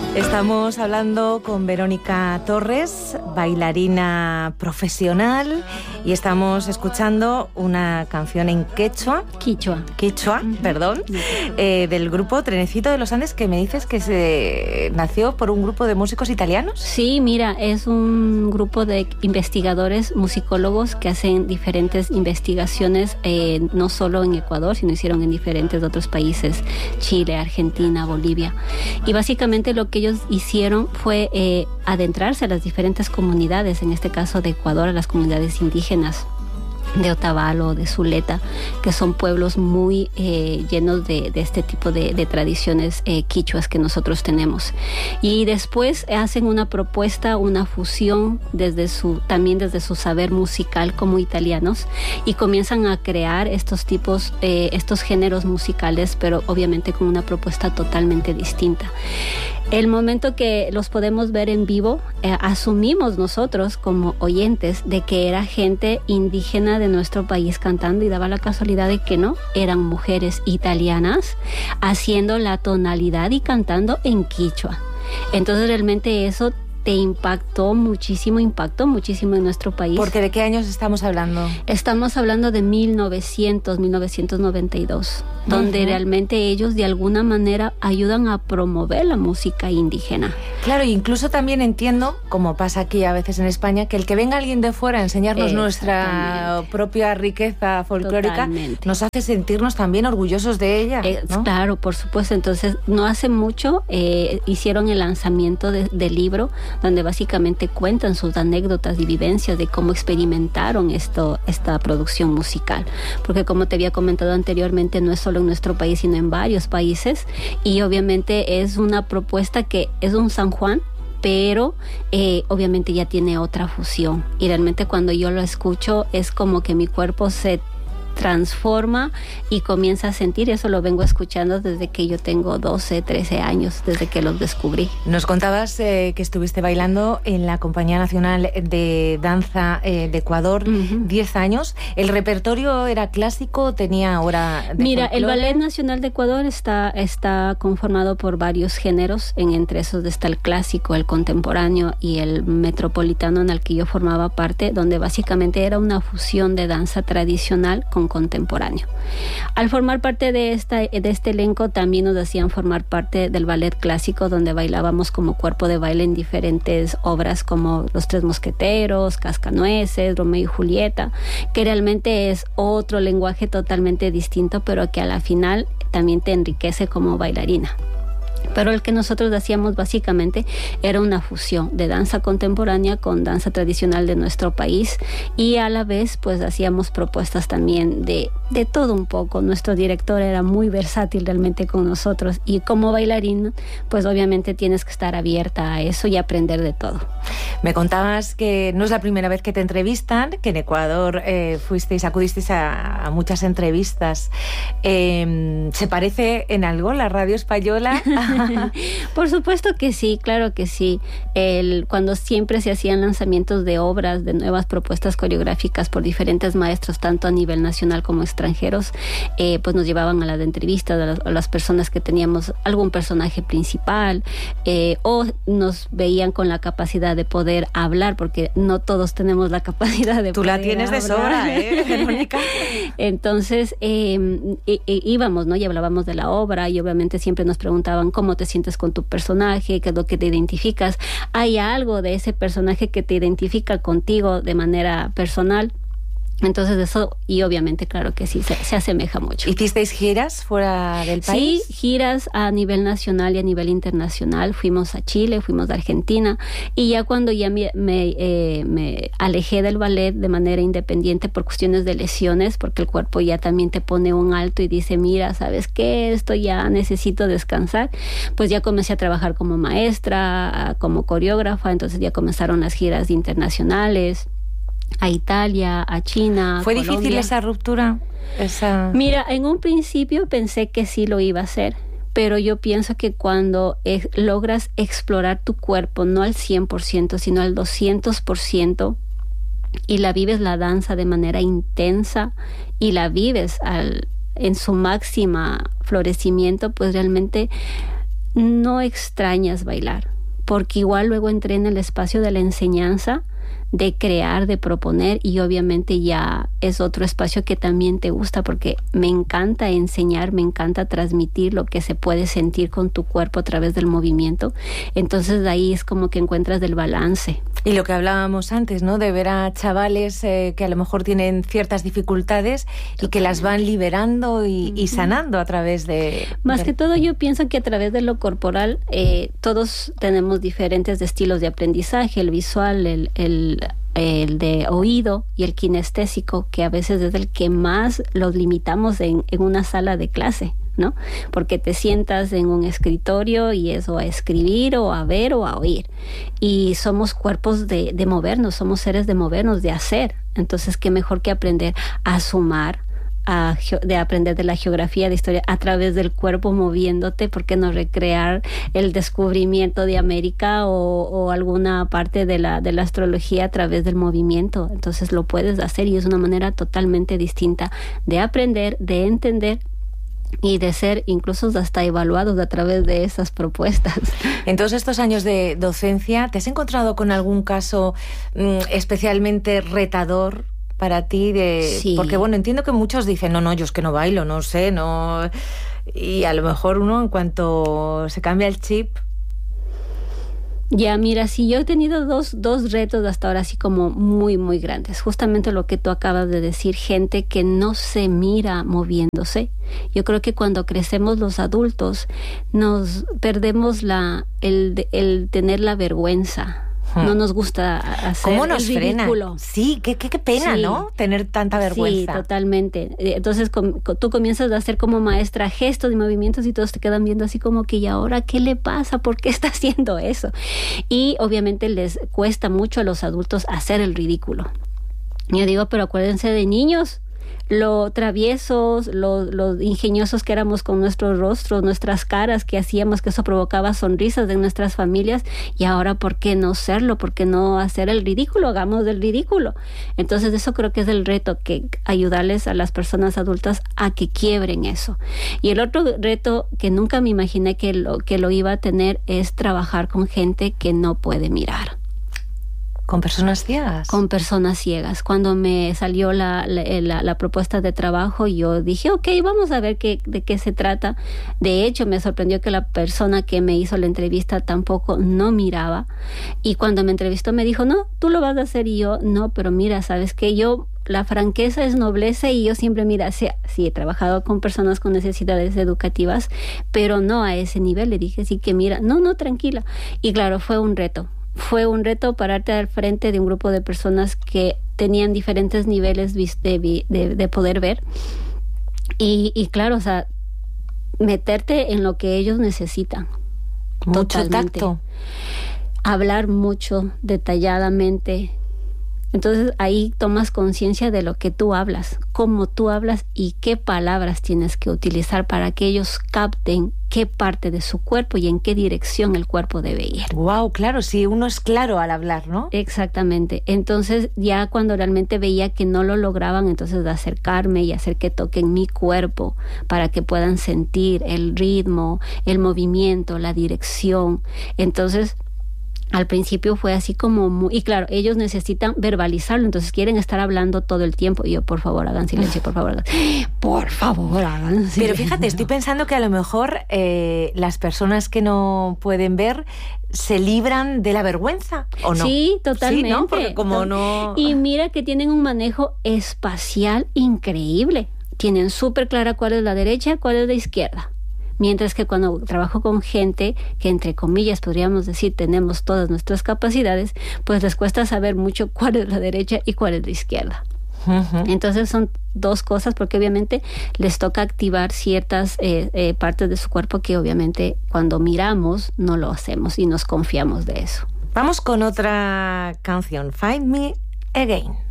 Estamos hablando con Verónica Torres, bailarina profesional, y estamos escuchando una canción en quechua, perdón, del grupo Trenecito de los Andes, que me dices que se nació por un grupo de músicos italianos. Sí, mira, es un grupo de investigadores, musicólogos que hacen diferentes investigaciones, no solo en Ecuador, sino hicieron en diferentes otros países, Chile, Argentina, Bolivia. Y básicamente lo que ellos hicieron fue adentrarse a las diferentes comunidades, en este caso de Ecuador, a las comunidades indígenas de Otavalo, de Zuleta, que son pueblos muy llenos de este tipo de tradiciones quichuas que nosotros tenemos. Y después hacen una propuesta, una fusión también desde su saber musical como italianos, y comienzan a crear estos géneros musicales, pero obviamente con una propuesta totalmente distinta. El momento que los podemos ver en vivo, asumimos nosotros como oyentes de que era gente indígena de nuestro país cantando, y daba la casualidad de que no, eran mujeres italianas haciendo la tonalidad y cantando en quichua. Entonces realmente eso impactó muchísimo en nuestro país. ¿Porque de qué años estamos hablando? Estamos hablando de 1992, donde realmente ellos de alguna manera ayudan a promover la música indígena. Claro, incluso también entiendo, como pasa aquí a veces en España, que el que venga alguien de fuera a enseñarnos nuestra propia riqueza folclórica nos hace sentirnos también orgullosos de ella, ¿no? Claro, por supuesto. Entonces, no hace mucho hicieron el lanzamiento del libro, donde básicamente cuentan sus anécdotas y vivencias de cómo experimentaron esta producción musical. Porque como te había comentado anteriormente, no es solo en nuestro país, sino en varios países, y obviamente es una propuesta que es un San Juan, pero obviamente ya tiene otra fusión, y realmente cuando yo lo escucho es como que mi cuerpo se transforma y comienza a sentir. Eso lo vengo escuchando desde que yo tengo 12, 13 años, desde que los descubrí. Nos contabas que estuviste bailando en la Compañía Nacional de Danza de Ecuador 10 años. ¿El repertorio era clásico? ¿Tenía hora de Mira, folclore? El Ballet Nacional de Ecuador está conformado por varios géneros. Entre esos está el clásico, el contemporáneo y el metropolitano, en el que yo formaba parte, donde básicamente era una fusión de danza tradicional con contemporáneo. Al formar parte de este elenco, también nos hacían formar parte del ballet clásico, donde bailábamos como cuerpo de baile en diferentes obras como Los Tres Mosqueteros, Cascanueces, Romeo y Julieta, que realmente es otro lenguaje totalmente distinto, pero que a la final también te enriquece como bailarina. Pero el que nosotros hacíamos básicamente era una fusión de danza contemporánea con danza tradicional de nuestro país, y a la vez pues hacíamos propuestas también de todo un poco. Nuestro director era muy versátil realmente con nosotros, y como bailarina pues obviamente tienes que estar abierta a eso y aprender de todo. Me contabas que no es la primera vez que te entrevistan, que en Ecuador acudisteis a muchas entrevistas. ¿Se parece en algo la radio española? Por supuesto que sí, claro que sí. Cuando siempre se hacían lanzamientos de obras, de nuevas propuestas coreográficas por diferentes maestros, tanto a nivel nacional como extranjeros, pues nos llevaban a las entrevistas a las personas que teníamos algún personaje principal, o nos veían con la capacidad de poder hablar, porque no todos tenemos la capacidad de Tú poder la tienes hablar. de sobra, Verónica. Entonces íbamos, ¿no? Y hablábamos de la obra, y obviamente siempre nos preguntaban cómo te sientes con tu personaje, qué es lo que te identificas. ¿Hay algo de ese personaje que te identifica contigo de manera personal? Entonces eso, y obviamente claro que sí, se asemeja mucho. ¿Hicisteis giras fuera del país? Sí, giras a nivel nacional y a nivel internacional. Fuimos a Chile, fuimos a Argentina, y ya cuando ya me alejé del ballet de manera independiente por cuestiones de lesiones, porque el cuerpo ya también te pone un alto y dice, mira, ¿sabes qué? Esto ya necesito descansar. Pues ya comencé a trabajar como maestra, como coreógrafa, entonces ya comenzaron las giras internacionales, a Italia, a China. ¿Fue Colombia. difícil esa ruptura? Mira, en un principio pensé que sí lo iba a hacer, pero yo pienso que cuando logras explorar tu cuerpo, no al 100%, sino al 200%, y la vives la danza de manera intensa, y la vives en su máxima florecimiento, pues realmente no extrañas bailar, porque igual luego entré en el espacio de la enseñanza, de crear, de proponer, y obviamente ya es otro espacio que también te gusta, porque me encanta enseñar, me encanta transmitir lo que se puede sentir con tu cuerpo a través del movimiento. Entonces de ahí es como que encuentras el balance. Y lo que hablábamos antes, ¿no? De ver a chavales que a lo mejor tienen ciertas dificultades y que las van liberando y sanando a través de... Más que todo, yo pienso que a través de lo corporal todos tenemos diferentes estilos de aprendizaje, el visual, el de oído y el kinestésico, que a veces es el que más los limitamos en una sala de clase, ¿no? Porque te sientas en un escritorio y eso, a escribir o a ver o a oír. Y somos cuerpos de movernos, somos seres de movernos, de hacer. Entonces, qué mejor que aprender a sumar, de aprender de la geografía, de historia, a través del cuerpo moviéndote. ¿Por qué no recrear el descubrimiento de América o alguna parte de la astrología a través del movimiento? Entonces lo puedes hacer y es una manera totalmente distinta de aprender, de entender y de ser incluso hasta evaluados a través de esas propuestas. En todos estos años de docencia, ¿te has encontrado con algún caso especialmente retador para ti? Sí. Porque bueno, entiendo que muchos dicen, no, yo es que no bailo, no sé, no... Y a lo mejor uno, en cuanto se cambia el chip... Ya, mira, sí, yo he tenido dos retos hasta ahora así como muy, muy grandes. Justamente lo que tú acabas de decir, gente que no se mira moviéndose. Yo creo que cuando crecemos los adultos nos perdemos el tener la vergüenza. No nos gusta hacer ¿Cómo nos el ridículo? Frena? Sí, qué pena, sí, ¿no? Tener tanta vergüenza. Sí, totalmente. Entonces tú comienzas a hacer como maestra gestos y movimientos y todos te quedan viendo así como que, ¿y ahora qué le pasa? ¿Por qué está haciendo eso? Y obviamente les cuesta mucho a los adultos hacer el ridículo. Yo digo, pero acuérdense de niños, lo traviesos, los ingeniosos que éramos con nuestros rostros, nuestras caras, que hacíamos, que eso provocaba sonrisas de nuestras familias, y ahora ¿por qué no serlo? ¿Por qué no hacer el ridículo? Hagamos el ridículo. Entonces eso creo que es el reto, que ayudarles a las personas adultas a que quiebren eso. Y el otro reto que nunca me imaginé que lo iba a tener es trabajar con gente que no puede mirar. ¿Con personas ciegas? Con personas ciegas. Cuando me salió la propuesta de trabajo, yo dije, ok, vamos a ver de qué se trata. De hecho, me sorprendió que la persona que me hizo la entrevista tampoco no miraba. Y cuando me entrevistó me dijo, no, tú lo vas a hacer. Y yo, no, pero mira, ¿sabes qué? La franqueza es nobleza y yo siempre, mira, sí, he trabajado con personas con necesidades educativas, pero no a ese nivel. Le dije, sí que mira, no, tranquila. Y claro, fue un reto. Fue un reto pararte al frente de un grupo de personas que tenían diferentes niveles de poder ver. Y claro, o sea, meterte en lo que ellos necesitan. Mucho totalmente. Tacto. Hablar mucho, detalladamente. Entonces ahí tomas conciencia de lo que tú hablas, cómo tú hablas y qué palabras tienes que utilizar para que ellos capten qué parte de su cuerpo y en qué dirección el cuerpo debe ir. Wow, claro, sí, uno es claro al hablar, ¿no? Exactamente. Entonces ya cuando realmente veía que no lo lograban, entonces de acercarme y hacer que toquen mi cuerpo para que puedan sentir el ritmo, el movimiento, la dirección. Entonces al principio fue así como y claro, ellos necesitan verbalizarlo, entonces quieren estar hablando todo el tiempo. Y yo, por favor, hagan silencio, por favor, hagan silencio. Pero fíjate, estoy pensando que a lo mejor las personas que no pueden ver se libran de la vergüenza, ¿o no? Sí, totalmente. Sí, ¿no? Porque como no... Y mira que tienen un manejo espacial increíble. Tienen súper clara cuál es la derecha, cuál es la izquierda. Mientras que cuando trabajo con gente que, entre comillas, podríamos decir, tenemos todas nuestras capacidades, pues les cuesta saber mucho cuál es la derecha y cuál es la izquierda. Uh-huh. Entonces son dos cosas, porque obviamente les toca activar ciertas partes de su cuerpo que obviamente cuando miramos no lo hacemos y nos confiamos de eso. Vamos con otra canción, Find Me Again.